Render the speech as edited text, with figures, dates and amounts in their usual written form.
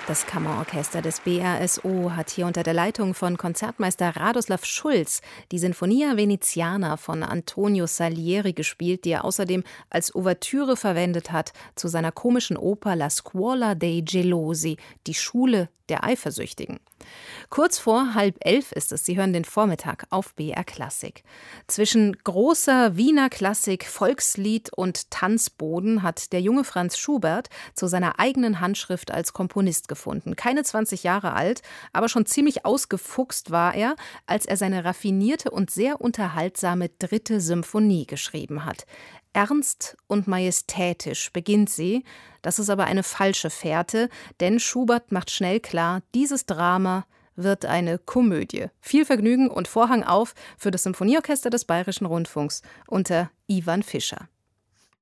Das Kammerorchester des BRSO hat hier unter der Leitung von Konzertmeister Radoslav Schulz die Sinfonia Veneziana von Antonio Salieri gespielt, die er außerdem als Ouvertüre verwendet hat zu seiner komischen Oper La Scuola dei Gelosi, die Schule der Eifersüchtigen. Kurz vor 10:30 ist es. Sie hören den Vormittag auf BR Klassik. Zwischen großer Wiener Klassik, Volkslied und Tanzboden hat der junge Franz Schubert zu seiner eigenen Handschrift als Komponist gefunden. Keine 20 Jahre alt, aber schon ziemlich ausgefuchst war er, als er seine raffinierte und sehr unterhaltsame 3. Symphonie geschrieben hat. Ernst und majestätisch beginnt sie, das ist aber eine falsche Fährte, denn Schubert macht schnell klar, dieses Drama wird eine Komödie. Viel Vergnügen und Vorhang auf für das Symphonieorchester des Bayerischen Rundfunks unter Ivan Fischer.